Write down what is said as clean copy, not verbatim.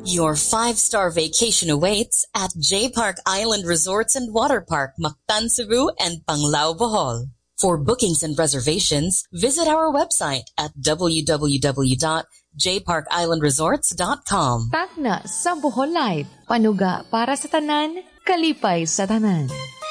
Your 5-star vacation awaits at J Park Island Resorts and Water Park, Mactan, Cebu and Panglao, Bohol. For bookings and reservations, visit our website at www.jparkislandresorts.com. Tagna sa Bohol Life, panuga para sa tanan, kalipay sa tanan.